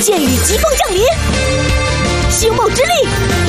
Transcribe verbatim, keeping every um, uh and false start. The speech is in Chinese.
剑雨疾风降临，星梦之力。